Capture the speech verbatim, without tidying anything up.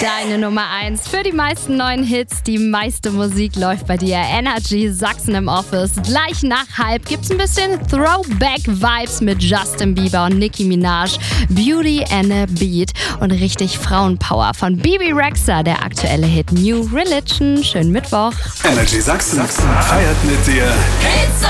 Deine Nummer eins für die meisten neuen Hits, die meiste Musik läuft bei dir. Energy Sachsen im Office. Gleich nach halb gibt's ein bisschen Throwback-Vibes mit Justin Bieber und Nicki Minaj. Beauty and a Beat und richtig Frauenpower von Bibi Rexha, der aktuelle Hit New Religion. Schönen Mittwoch. Energy Sachsen feiert mit dir. Hits